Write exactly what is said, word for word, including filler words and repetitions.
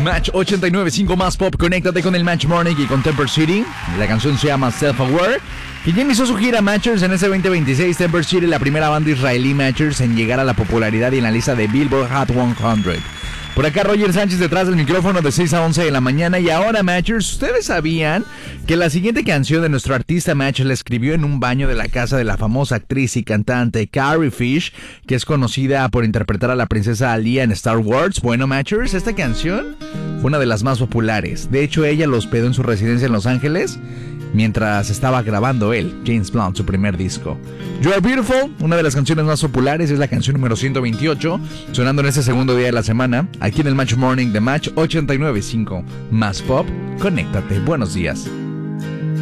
Match ochenta y nueve punto cinco más pop. Conéctate con el Match Morning y con Temper City. La canción se llama Self Aware, que ya inició su gira Matchers en ese veinte veintiséis. Temper City, la primera banda israelí Matchers en llegar a la popularidad y en la lista de Billboard Hot cien. Por acá Roger Sánchez detrás del micrófono de seis a once de la mañana. Y ahora, Matchers, ¿ustedes sabían que la siguiente canción de nuestro artista Match la escribió en un baño de la casa de la famosa actriz y cantante Carrie Fish, que es conocida por interpretar a la princesa Alia en Star Wars? Bueno, Matchers, esta canción fue una de las más populares. De hecho, ella lo hospedó en su residencia en Los Ángeles mientras estaba grabando él, James Blunt, su primer disco. You Are Beautiful, una de las canciones más populares, es la canción número ciento veintiocho, sonando en este segundo día de la semana, aquí en el Match Morning de Match ochenta y nueve punto cinco. Más pop, conéctate. Buenos días.